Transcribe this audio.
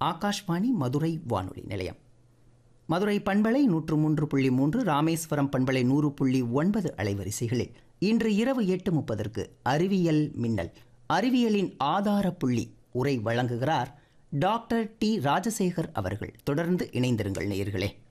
ஆகாஷ்வாணி மதுரை வானொலி நிலையம். மதுரை பண்பலை 103.3, ராமேஸ்வரம் பண்பலை 100.9 அலைவரிசைகளில் இன்று இரவு 8:30 அறிவியல் மின்னல், அறிவியலின் ஆதார புள்ளி உரை வழங்குகிறார் டாக்டர் டி ராஜசேகர் அவர்கள். தொடர்ந்து இணைந்திருங்கள் நேயர்களே.